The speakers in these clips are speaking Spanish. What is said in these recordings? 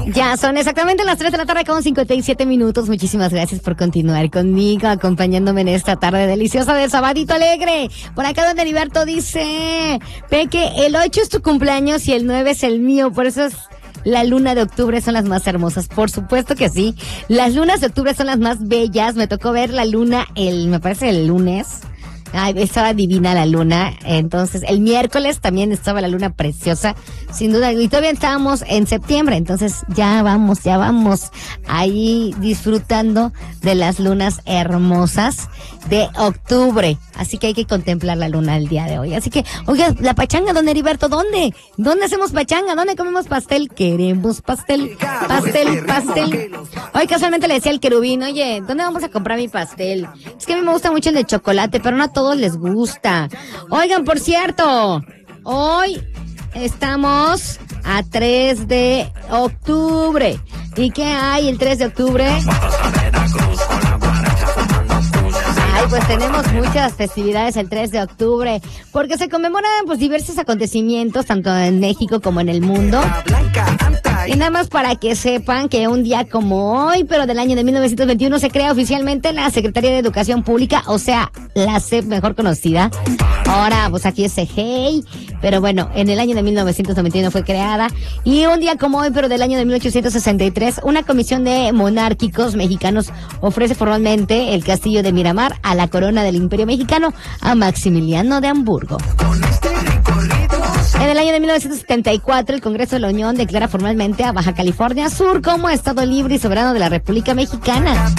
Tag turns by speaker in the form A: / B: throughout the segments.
A: Ya son exactamente las 3 de la tarde con 57 minutos. Muchísimas gracias por continuar conmigo, acompañándome en esta tarde deliciosa de Sabadito Alegre. Por acá Don Heriberto dice, Peque, el 8 es tu cumpleaños y el 9 es el mío, por eso es... La luna de octubre son las más hermosas, por supuesto que sí. Las lunas de octubre son las más bellas. Me tocó ver la luna me parece el lunes. Ay, estaba divina la luna. Entonces, el miércoles también estaba la luna preciosa, sin duda. Y todavía estábamos en septiembre, entonces ya vamos ahí disfrutando de las lunas hermosas de octubre. Así que hay que contemplar la luna el día de hoy. Así que, oiga, la pachanga, don Heriberto, ¿dónde? ¿Dónde hacemos pachanga? ¿Dónde comemos pastel? Queremos pastel. Hoy casualmente le decía al querubín, oye, ¿dónde vamos a comprar mi pastel? Es que a mí me gusta mucho el de chocolate, pero no a todos les gusta. Oigan, por cierto, hoy estamos a 3 de octubre. ¿Y qué hay el 3 de octubre? Ay, pues tenemos muchas festividades el 3 de octubre, porque se conmemoran pues diversos acontecimientos, tanto en México como en el mundo. Y nada más para que sepan que un día como hoy, pero del año de 1921, se crea oficialmente la Secretaría de Educación Pública, o sea, la SEP mejor conocida. Ahora, pues aquí es CEGEI, pero bueno, en el año de 1991 fue creada. Y un día como hoy, pero del año de 1863, una comisión de monárquicos mexicanos ofrece formalmente el castillo de Miramar a la corona del Imperio Mexicano a Maximiliano de Hamburgo. En el año de 1974, el Congreso de la Unión declara formalmente a Baja California Sur como Estado libre y soberano de la República Mexicana.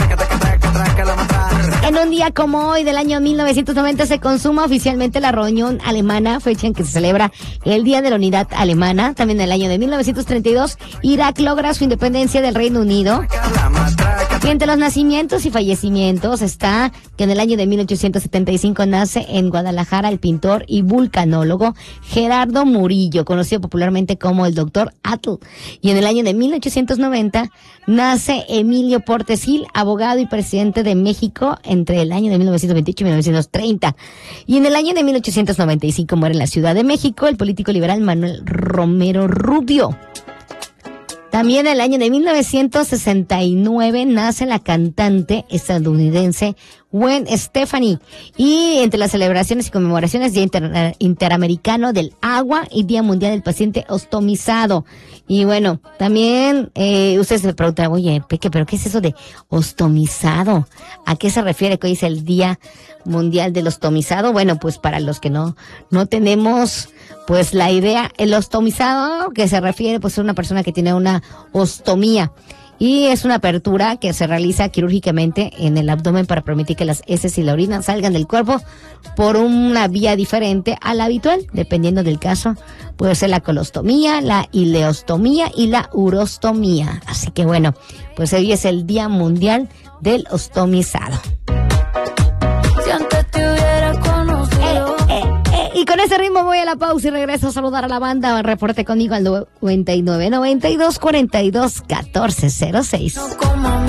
A: En un día como hoy del año 1990 se consuma oficialmente la reunión alemana, fecha en que se celebra el Día de la Unidad Alemana. También en el año de 1932, Irak logra su independencia del Reino Unido. Y entre los nacimientos y fallecimientos está que en el año de 1875 nace en Guadalajara el pintor y vulcanólogo Gerardo Murillo, conocido popularmente como el Dr. Atl. Y en el año de 1890 nace Emilio Portes Gil, abogado y presidente de México entre el año de 1928 y 1930. Y en el año de 1895 muere en la Ciudad de México el político liberal Manuel Romero Rubio. También en el año de 1969 nace la cantante estadounidense Gwen Stefani. Y entre las celebraciones y conmemoraciones, Día Interamericano del Agua y Día Mundial del Paciente Ostomizado. Y bueno, también ustedes se preguntan, oye, Peque, ¿pero qué es eso de ostomizado? ¿A qué se refiere que hoy es el Día Mundial del Ostomizado? Bueno, pues para los que no tenemos pues la idea, el ostomizado, que se refiere pues a una persona que tiene una ostomía. Y es una apertura que se realiza quirúrgicamente en el abdomen para permitir que las heces y la orina salgan del cuerpo por una vía diferente a la habitual, dependiendo del caso. Puede ser la colostomía, la ileostomía y la urostomía. Así que bueno, pues hoy es el Día Mundial del Ostomizado.
B: Si antes te hubiera conocido.
A: Y con ese ritmo voy a la pausa y regreso a saludar a la banda. Reporte conmigo al 99 92 42 14 06.
B: No como